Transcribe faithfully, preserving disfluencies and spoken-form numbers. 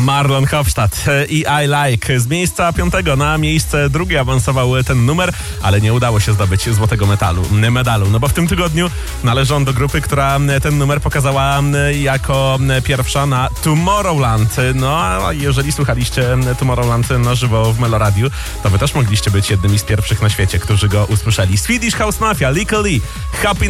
Marlon Hofstadt i I Like. Z miejsca piątego na miejsce drugie awansował ten numer, ale nie udało się zdobyć złotego metalu, medalu. No bo w tym tygodniu należy on do grupy, która ten numer pokazała jako pierwsza na Tomorrowland. No a jeżeli słuchaliście Tomorrowland na żywo w Meloradiu, to wy też mogliście być jednymi z pierwszych na świecie, którzy go usłyszeli. Swedish House Mafia, Lykke Li, Happy